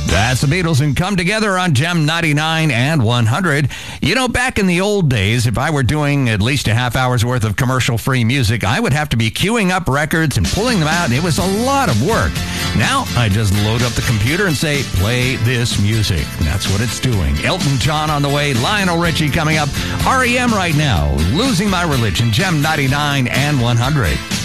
That's the Beatles and Come Together on Gem 99 and 100. You know, back in the old days, if I were doing at least a half hour's worth of commercial-free music, I would have to be queuing up records and pulling them out, and it was a lot of work. Now, I just load up the computer and say, play this music. And that's what it's doing. Elton John on the way, Lionel Richie coming up, REM right now, Losing My Religion, Gem 99 and 100.